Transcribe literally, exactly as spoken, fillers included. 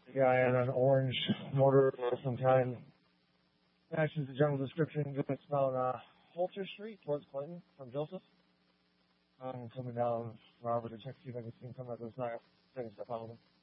The guy on an orange motor of some kind. Matches the general description. It's down uh, Holter Street towards Clinton from Joseph. I'm coming down, Robert, to check to see if I can see him come out of the side. Taking stuff out of him.